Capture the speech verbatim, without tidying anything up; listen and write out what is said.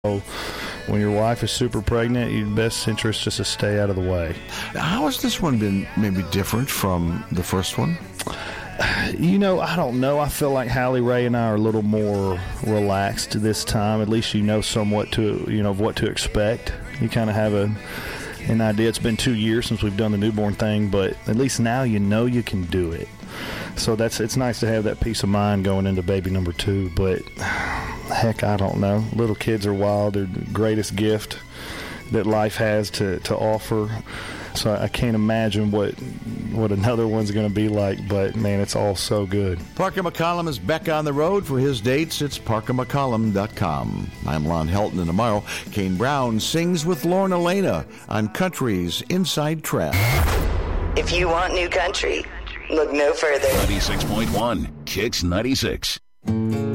When your wife is super pregnant, your best interest is to stay out of the way. How has this one been maybe different from the first one? You know, I don't know. I feel like Hallie Ray and I are a little more relaxed this time. At least you know somewhat to, you know, of what to expect. You kind of have a an idea. It's been two years since we've done the newborn thing, but at least now you know you can do it. So that's it's nice to have that peace of mind going into baby number two. But heck, I don't know. Little kids are wild. They're the greatest gift that life has to, to offer. So I can't imagine what what another one's going to be like, but, man, it's all so good. Parker McCollum is back on the road for his dates. It's parker mccollum dot com. I'm Lon Helton, and tomorrow, Kane Brown sings with Lorna Lena on Country's Inside Track. If you want new country, look no further. ninety-six point one, Kicks ninety-six.